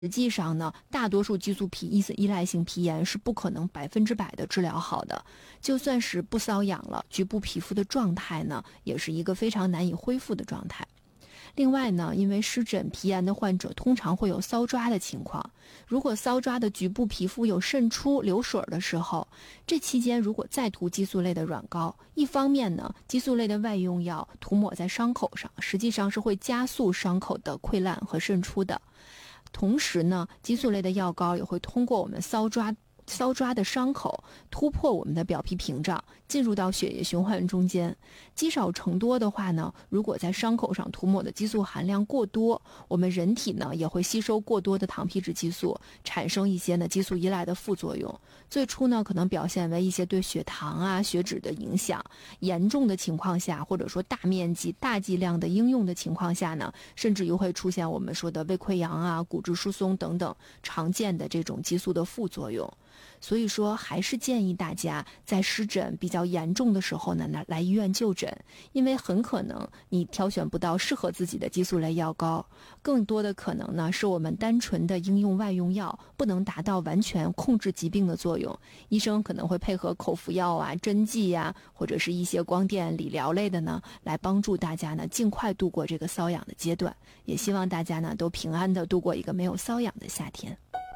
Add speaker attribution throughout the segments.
Speaker 1: 实际上呢，大多数激素依赖性皮炎是不可能100%的治疗好的，就算是不瘙痒了，局部皮肤的状态呢，也是一个非常难以恢复的状态。另外呢，因为湿疹皮炎的患者通常会有搔抓的情况，如果搔抓的局部皮肤有渗出流水的时候，这期间如果再涂激素类的软膏，一方面呢，激素类的外用药涂抹在伤口上，实际上是会加速伤口的溃烂和渗出的。同时呢，激素类的药膏也会通过我们搔抓的伤口突破我们的表皮屏障，进入到血液循环中间。积少成多的话呢，如果在伤口上涂抹的激素含量过多，我们人体呢也会吸收过多的糖皮质激素，产生一些呢激素依赖的副作用。最初呢可能表现为一些对血糖啊、血脂的影响，严重的情况下，或者说大面积、大剂量的应用的情况下呢，甚至于会出现我们说的胃溃疡啊、骨质疏松等等常见的这种激素的副作用。所以说还是建议大家在湿疹比较严重的时候呢来医院就诊，因为很可能你挑选不到适合自己的激素类药膏，更多的可能呢是我们单纯的应用外用药不能达到完全控制疾病的作用，医生可能会配合口服药啊、针剂啊，或者是一些光电理疗类的呢，来帮助大家呢尽快度过这个瘙痒的阶段。也希望大家呢都平安的度过一个没有瘙痒的夏天。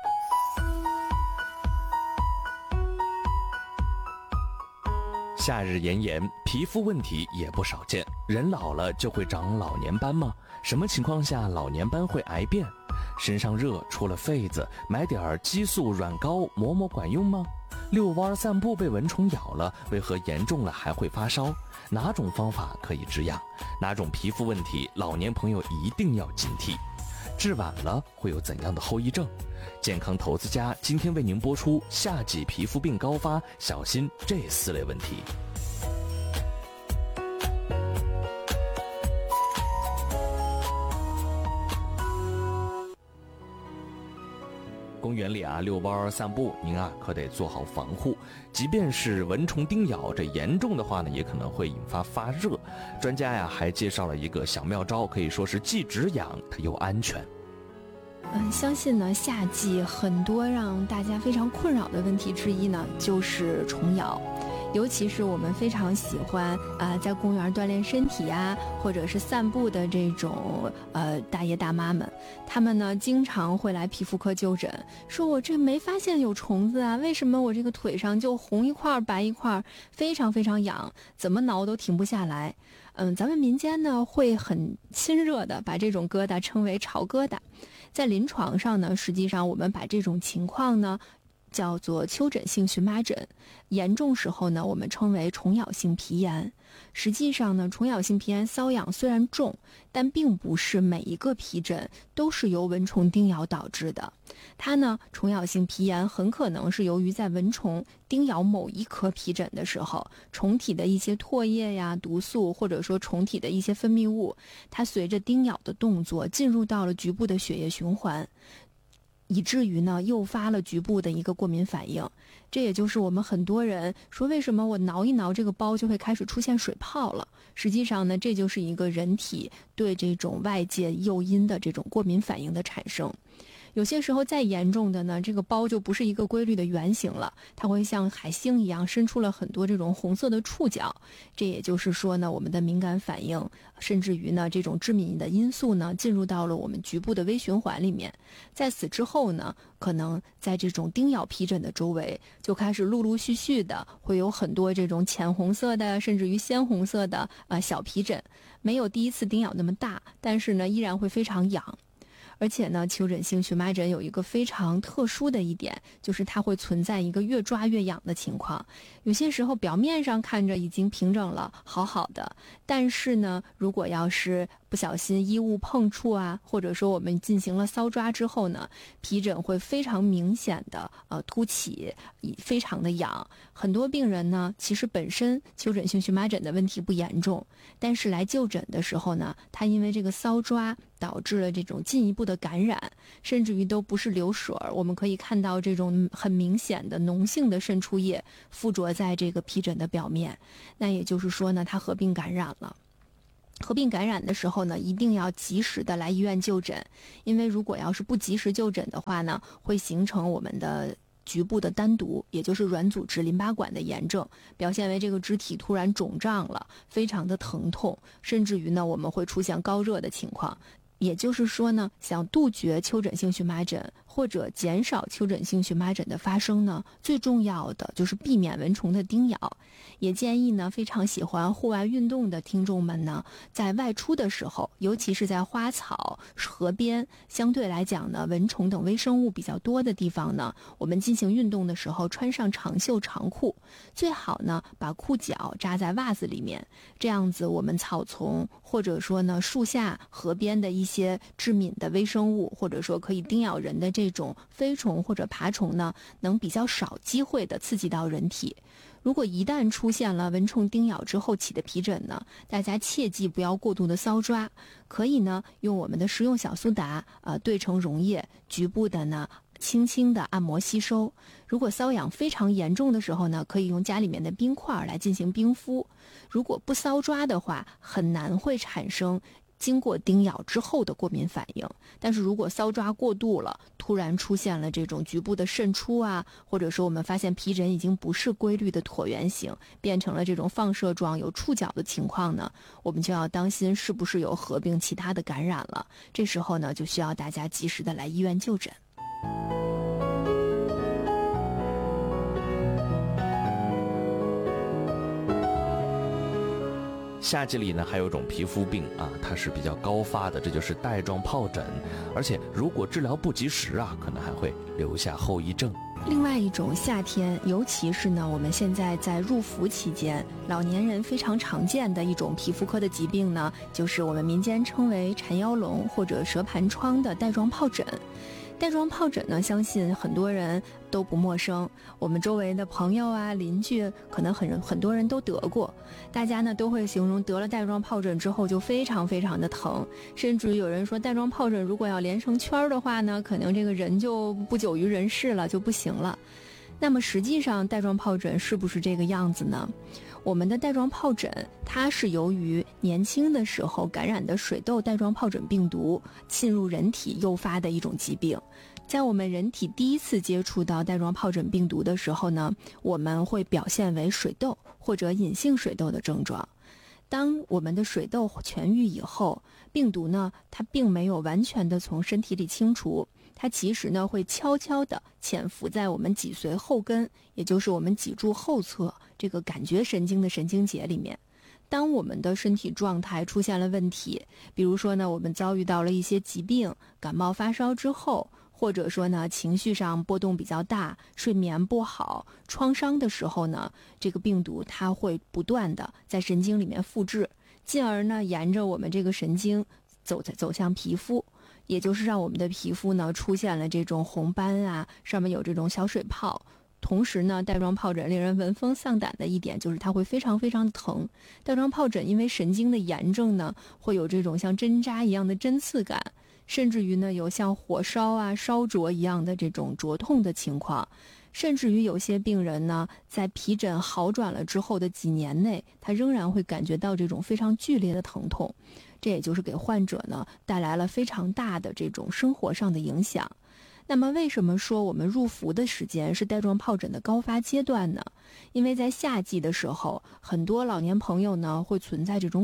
Speaker 2: 夏日炎炎，皮肤问题也不少见。人老了就会长老年斑吗？什么情况下老年斑会癌变？身上热出了痱子，买点激素软膏抹抹管用吗？遛弯散步被蚊虫咬了，为何严重了还会发烧？哪种方法可以止痒？哪种皮肤问题老年朋友一定要警惕？治晚了会有怎样的后遗症？健康投资家今天为您播出夏季皮肤病高发，小心这4类问题。公园里遛弯散步，您可得做好防护。即便是蚊虫叮咬，这严重的话呢，也可能会引发发热。专家还介绍了一个小妙招，可以说是既止痒它又安全。
Speaker 1: 相信呢，夏季很多让大家非常困扰的问题之一呢，就是虫咬。尤其是我们非常喜欢在公园锻炼身体啊，或者是散步的这种大爷大妈们，他们呢经常会来皮肤科就诊，说我这没发现有虫子啊，为什么我这个腿上就红一块白一块，非常非常痒，怎么挠都停不下来。咱们民间呢会很亲热的把这种疙瘩称为潮疙瘩。在临床上呢，实际上我们把这种情况呢叫做丘疹性荨麻疹，严重时候呢我们称为虫咬性皮炎。实际上呢，虫咬性皮炎瘙痒虽然重，但并不是每一个皮疹都是由蚊虫叮咬导致的。它呢，虫咬性皮炎很可能是由于在蚊虫叮咬某一颗皮疹的时候，虫体的一些唾液呀、毒素，或者说虫体的一些分泌物，它随着叮咬的动作进入到了局部的血液循环，以至于呢诱发了局部的一个过敏反应。这也就是我们很多人说为什么我挠一挠这个包就会开始出现水泡了。实际上呢，这就是一个人体对这种外界诱因的这种过敏反应的产生。有些时候再严重的呢，这个包就不是一个规律的圆形了，它会像海星一样伸出了很多这种红色的触角。这也就是说呢，我们的敏感反应，甚至于呢这种致敏的因素呢进入到了我们局部的微循环里面。在此之后呢，可能在这种叮咬皮疹的周围就开始陆陆续续的会有很多这种浅红色的甚至于鲜红色的小皮疹，没有第一次叮咬那么大，但是呢依然会非常痒。而且呢，丘疹性荨麻疹有一个非常特殊的一点，就是它会存在一个越抓越痒的情况。有些时候表面上看着已经平整了，好好的，但是呢，如果要是不小心衣物碰触啊，或者说我们进行了搔抓之后呢，皮疹会非常明显的凸起，非常的痒。很多病人呢，其实本身丘疹性荨麻疹的问题不严重，但是来就诊的时候呢，他因为这个搔抓导致了这种进一步的感染，甚至于都不是流水，我们可以看到这种很明显的脓性的渗出液附着在这个皮疹的表面。那也就是说呢，它合并感染了。 合并感染的时候呢，一定要及时的来医院就诊，因为如果要是不及时就诊的话呢，会形成我们的局部的单独，也就是软组织淋巴管的炎症，表现为这个肢体突然肿胀了，非常的疼痛，甚至于呢，我们会出现高热的情况。也就是说呢，想杜绝丘疹性荨麻疹或者减少丘疹性荨麻疹的发生呢，最重要的就是避免蚊虫的叮咬。也建议呢，非常喜欢户外运动的听众们呢，在外出的时候，尤其是在花草、河边，相对来讲呢，蚊虫等微生物比较多的地方呢，我们进行运动的时候穿上长袖长裤，最好呢把裤脚扎在袜子里面，这样子我们草丛或者说呢树下、河边的一些致敏的微生物，或者说可以叮咬人的这种飞虫或者爬虫呢，能比较少机会的刺激到人体。如果一旦出现了蚊虫叮咬之后起的皮疹呢，大家切记不要过度的搔抓，可以呢用我们的食用小苏打兑成溶液，局部的呢轻轻的按摩吸收。如果瘙痒非常严重的时候呢，可以用家里面的冰块来进行冰敷。如果不搔抓的话，很难会产生经过叮咬之后的过敏反应。但是如果搔抓过度了，突然出现了这种局部的渗出啊，或者说我们发现皮疹已经不是规律的椭圆形，变成了这种放射状有触角的情况呢，我们就要当心是不是有合并其他的感染了。这时候呢，就需要大家及时的来医院就诊。
Speaker 2: 夏季里呢，还有一种皮肤病啊，它是比较高发的，这就是带状疱疹，而且如果治疗不及时啊，可能还会留下后遗症。
Speaker 1: 另外一种夏天，尤其是呢我们现在在入伏期间，老年人非常常见的一种皮肤科的疾病呢，就是我们民间称为缠腰龙或者蛇盘疮的带状疱疹。带状疱疹呢，相信很多人都不陌生，我们周围的朋友啊、邻居，可能很多人都得过。大家呢都会形容得了带状疱疹之后就非常非常的疼，甚至有人说带状疱疹如果要连成圈的话呢，可能这个人就不久于人世了，就不行了。那么实际上带状疱疹是不是这个样子呢？我们的带状疱疹，它是由于年轻的时候感染的水痘带状疱疹病毒侵入人体诱发的一种疾病。在我们人体第一次接触到带状疱疹病毒的时候呢，我们会表现为水痘或者隐性水痘的症状。当我们的水痘痊愈以后，病毒呢，它并没有完全的从身体里清除，它其实呢会悄悄地潜伏在我们脊髓后根，也就是我们脊柱后侧这个感觉神经的神经节里面。当我们的身体状态出现了问题，比如说呢，我们遭遇到了一些疾病、感冒发烧之后，或者说呢情绪上波动比较大、睡眠不好、创伤的时候呢，这个病毒它会不断的在神经里面复制，进而呢沿着我们这个神经走向皮肤，也就是让我们的皮肤呢出现了这种红斑啊，上面有这种小水泡。同时呢，带状疱疹令人闻风丧胆的一点就是它会非常非常的疼。带状疱疹因为神经的炎症呢，会有这种像针扎一样的针刺感，甚至于呢有像火烧啊、烧灼一样的这种灼痛的情况。甚至于有些病人呢，在皮疹好转了之后的几年内，他仍然会感觉到这种非常剧烈的疼痛。这也就是给患者呢带来了非常大的这种生活上的影响。那么为什么说我们入伏的时间是带状疱疹的高发阶段呢？因为在夏季的时候，很多老年朋友呢会存在这种